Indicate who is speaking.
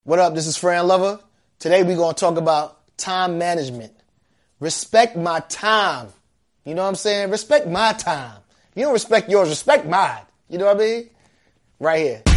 Speaker 1: What up? This is Fran Lover. Today we're going to talk about time management. Respect my time. You know what I'm saying? Respect my time. If you don't respect yours, respect mine. You know what I mean? Right here.